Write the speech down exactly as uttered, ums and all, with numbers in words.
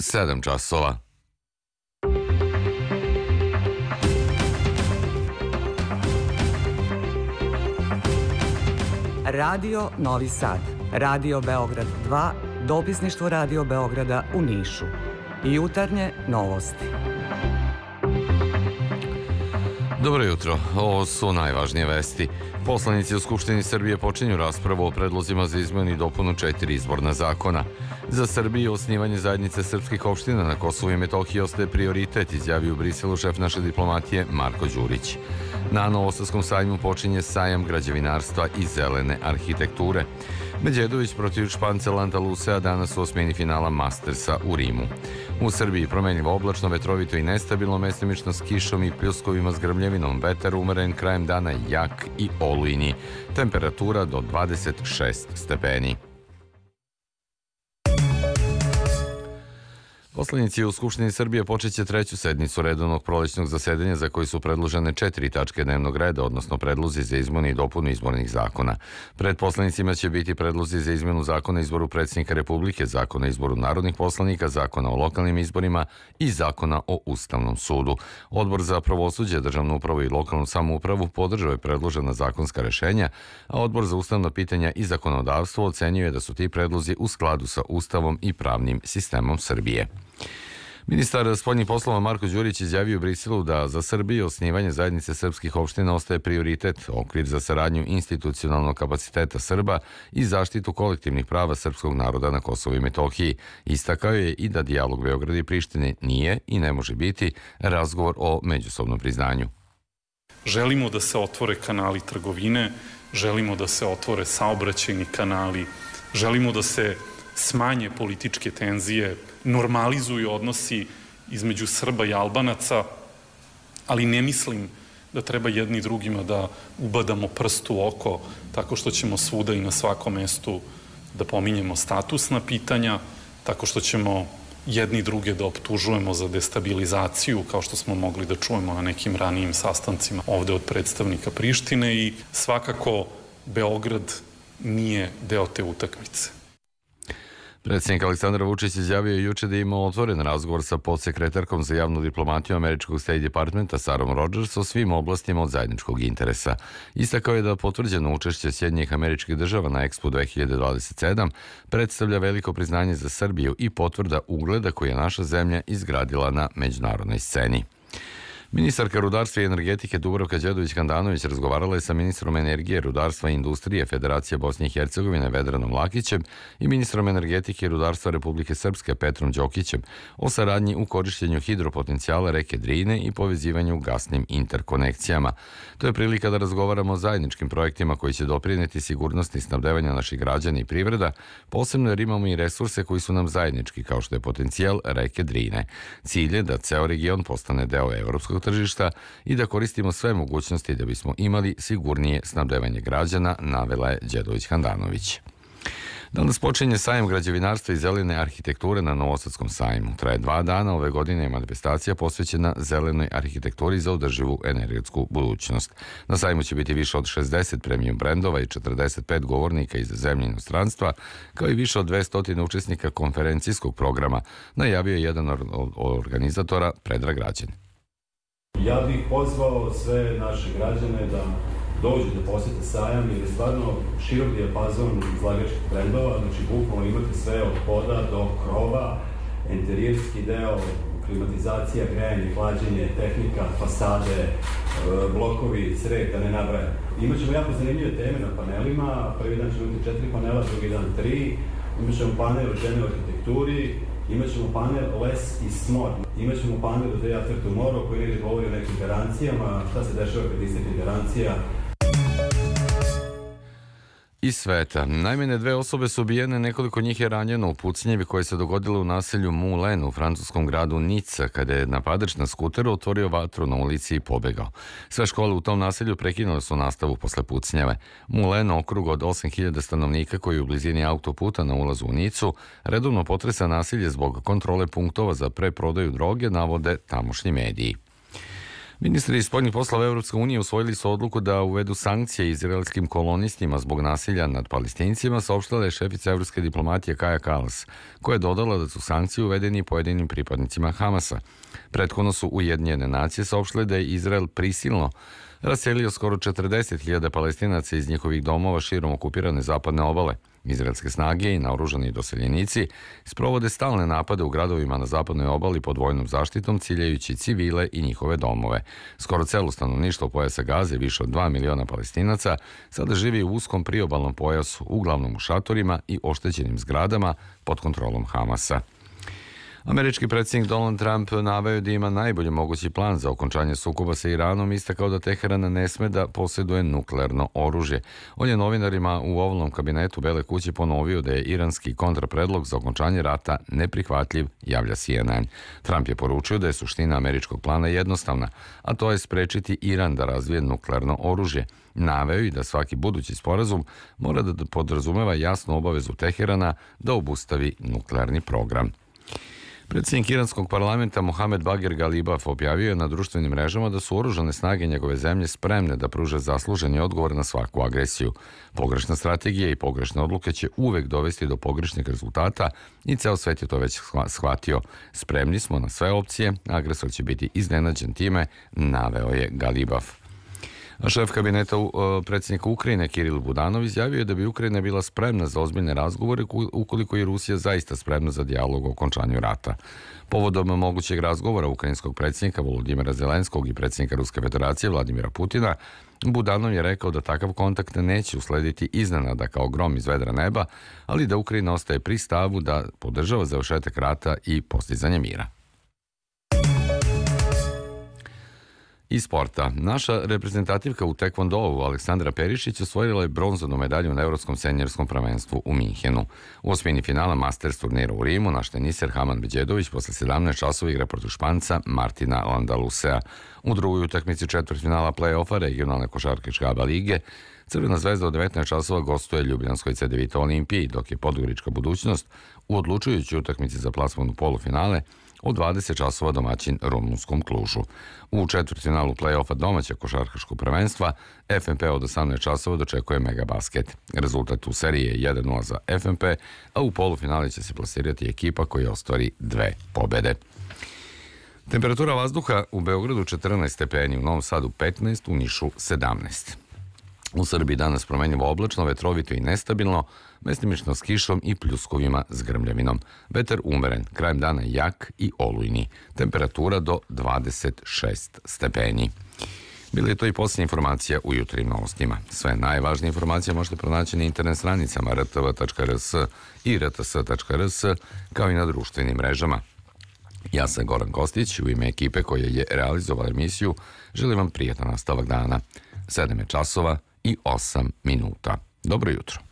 sedam časova. Radio Novi Sad, Radio Beograd dva, dopisništvo Radio Beograda u Nišu. Jutarnje novosti. Dobro jutro, ovo su najvažnije vesti. Poslanici u Skupštini Srbije počinju raspravu o predlozima za izmenu i dopunu četiri izborna zakona. Za Srbiju osnivanje zajednice srpskih opština na Kosovu i Metohiji ostaje prioritet, izjavio u Briselu šef naše diplomatije Marko Đurić. Na Novosadskom sajmu počinje sajam građevinarstva i zelene arhitekture. Međedović protiv Špance Landalusea danas u osmini finala Mastersa u Rimu. U Srbiji promenljivo oblačno, vetrovito i nestabilno, mestimično s kišom i pljuskovima s grmljevinom, vetar umeren, krajem dana jak i olujni. Temperatura do dvadeset šest stepeni. Poslanici u Skupštini Srbije počeće treću sednicu redovnog prolećnog zasedanja za koji su predložene četiri tačke dnevnog reda, odnosno predlozi za izmenu i dopunu izbornih zakona. Pred poslanicima će biti predlozi za izmenu zakona o izboru predsjednika Republike, zakona o izboru narodnih poslanika, zakona o lokalnim izborima i zakona o Ustavnom sudu. Odbor za pravosuđe, državnu upravu i lokalnu samoupravu podržao je predložena zakonska rešenja, a Odbor za ustavna pitanja i zakonodavstvo ocenjuje da su ti predlozi u skladu sa Ustavom i pravnim sistemom Srbije. Ministar spoljnih poslova Marko Đurić izjavio u Briselu da za Srbiju osnivanje zajednice srpskih opština ostaje prioritet, okvir za saradnju institucionalnog kapaciteta Srba i zaštitu kolektivnih prava srpskog naroda na Kosovu i Metohiji. Istakao je i da dijalog Beograda i Prištine nije i ne može biti razgovor o međusobnom priznanju. Želimo da se otvore kanali trgovine, želimo da se otvore saobraćajni kanali, želimo da se smanje političke tenzije, normalizuju odnosi između Srba i Albanaca, ali ne mislim da treba jedni drugima da ubadamo prst u oko tako što ćemo svuda i na svakom mestu da pominjemo statusna pitanja, tako što ćemo jedni druge da optužujemo za destabilizaciju, kao što smo mogli da čujemo na nekim ranijim sastancima ovde od predstavnika Prištine, i svakako Beograd nije deo te utakmice. Predsjednik Aleksandar Vučić izjavio juče da je imao otvoren razgovor sa podsekretarkom za javnu diplomatiju američkog State Departmenta Sarom Rogers o svim oblastima od zajedničkog interesa. Istakao je da potvrđeno učešće Sjedinjenih Američkih Država na Expo dve hiljade dvadeset sedam predstavlja veliko priznanje za Srbiju i potvrda ugleda koji je naša zemlja izgradila na međunarodnoj sceni. Ministarka rudarstva i energetike Dubravka Đedović-Handanović razgovarala je sa ministrom energije, rudarstva i industrije Federacije Bosne i Hercegovine Vedranom Lakićem i ministrom energetike i rudarstva Republike Srpske Petrom Đokićem o saradnji u korišćenju hidropotencijala reke Drine i povezivanju gasnim interkonekcijama. To je prilika da razgovaramo o zajedničkim projektima koji će doprineti sigurnosti snabdevanja naših građana i privreda, posebno jer imamo i resurse koji su nam zajednički, kao što je potencijal reke Drine. Cilj je da ceo region postane deo evropskog tržišta i da koristimo sve mogućnosti da bismo imali sigurnije snabdevanje građana, navela je Đedović-Handanović. Danas počinje sajam građevinarstva i zelene arhitekture na Novosadskom sajmu. Traje dva dana, ove godine je manifestacija posvećena zelenoj arhitekturi za održivu energetsku budućnost. Na sajmu će biti više od šezdeset premium brendova i četrdeset pet govornika iz zemlje i inostranstva, kao i više od dvesta učesnika konferencijskog programa, najavio je jedan od organizatora Predrag Građan. Ja bih pozvao sve naše građane da dođu da posjete sajam, jer je stvarno širok dijapazon izlagačkih brendova, znači bukvalno imate sve od poda do krova, interijerski deo, klimatizacija, grejanje, hlađenje, tehnika, fasade, blokovi, cred, da ne nabrajam. Imaćemo jako zanimljive teme na panelima, prvi dan ćemo imati četiri panela, drugi dan tri, imaćemo panel o žene u arhitekturi, imaćemo panel Less is More, imaćemo panel The Day After Tomorrow koji negdje govori o nekim garancijama, šta se dešava kad istekne garancija. Iz sveta. Najmanje dve osobe su ubijene, nekoliko njih je ranjeno u pucnjevi koje se dogodilo u naselju Moulin u francuskom gradu Nica, kada je napadač na skuteru otvorio vatru na ulici i pobegao. Sve škole u tom naselju prekinule su nastavu posle pucnjeve. Moulin, okrug od osam hiljada stanovnika koji je u blizini autoputa na ulazu u Nicu, redovno potresa nasilje zbog kontrole punktova za preprodaju droge, navode tamošnji mediji. Ministri iz spoljnih poslova Evropske unije usvojili su odluku da uvedu sankcije izraelskim kolonistima zbog nasilja nad Palestincima, saopštila je šefica evropske diplomatije Kaja Kalas, koja je dodala da su sankcije uvedeni pojedinim pripadnicima Hamasa. Prethodno su Ujedinjene nacije saopštile da je Izrael prisilno raselio skoro četrdeset hiljada Palestinaca iz njihovih domova širom okupirane zapadne obale. Izraelske snage i naoružani doseljenici sprovode stalne napade u gradovima na zapadnoj obali pod vojnom zaštitom, ciljajući civile i njihove domove. Skoro celo stanovništvo pojasa Gaze, više od dva miliona Palestinaca, sada živi u uskom priobalnom pojasu, uglavnom u šatorima i oštećenim zgradama pod kontrolom Hamasa. Američki predsjednik Donald Trump naveo da ima najbolji mogući plan za okončanje sukoba sa Iranom, istakao da Teheran ne sme da posjeduje nuklearno oružje. On je novinarima u ovalnom kabinetu Bele kuće ponovio da je iranski kontrapredlog za okončanje rata neprihvatljiv, javlja C N N. Trump je poručio da je suština američkog plana jednostavna, a to je sprečiti Iran da razvije nuklearno oružje. Naveo i da svaki budući sporazum mora da podrazumeva jasnu obavezu Teherana da obustavi nuklearni program. Predsjednik iranskog parlamenta Mohamed Bagir Galibaf objavio je na društvenim mrežama da su oružane snage njegove zemlje spremne da pruže zasluženi odgovor na svaku agresiju. Pogrešna strategija i pogrešne odluke će uvek dovesti do pogrešnih rezultata i ceo svet je to već shvatio. Spremni smo na sve opcije, agresor će biti iznenađen time, naveo je Galibaf. Šef kabineta predsjednika Ukrajine Kiril Budanov izjavio je da bi Ukrajina bila spremna za ozbiljne razgovore ukoliko je Rusija zaista spremna za dijalog o okončanju rata. Povodom mogućeg razgovora ukrajinskog predsjednika Volodimira Zelenskog i predsjednika Ruske federacije Vladimira Putina, Budanov je rekao da takav kontakt neće uslediti iznenada kao grom iz vedra neba, ali da Ukrajina ostaje pri stavu da podržava završetak rata i postizanje mira. Iz sporta. Naša reprezentativka u tekvondou Aleksandra Perišić osvojila je bronzanu medalju na Evropskom seniorskom prvenstvu u Minhenu. U osmini finala Masters turnira u Rimu naš teniser Haman Beđedović posle sedamnaest časova igra protiv Španca Martina Landalusea. U drugoj utakmici četvrtfinala play-offa regionalne košarkaške A B A lige Crvena zvezda od devetnaest časova gostuje Ljubljanskoj C D Vita Olimpiji, dok je Podgorička budućnost u odlučujućoj utakmici za plasman u polufinale od dvadeset časova domaćin rumunskom Klužu. U četvrtfinalu play-offa domaća košarkaškog prvenstva F N P od osamnaest časova dočekuje Megabasket. Rezultat u seriji je jedan nula za F N P, a u polufinale će se plasirati ekipa koja ostvari dve pobede. Temperatura vazduha u Beogradu četrnaest stepeni, u Novom Sadu petnaest, u Nišu sedamnaest. U Srbiji danas promenljivo oblačno, vetrovito i nestabilno, mestimično s kišom i pljuskovima s grmljavinom. Vetar umeren, krajem dana jak i olujni. Temperatura do dvadeset šest stepeni. Bila je to i posljednja informacija u jutrim novostima. Sve najvažnije informacije možete pronaći na internet stranicama r t v tačka r s i r t s tačka r s, kao i na društvenim mrežama. Ja sam Goran Kostić, u ime ekipe koja je realizovala emisiju, želim vam prijatan nastavak dana. sedam je časova i osam minuta. Dobro jutro.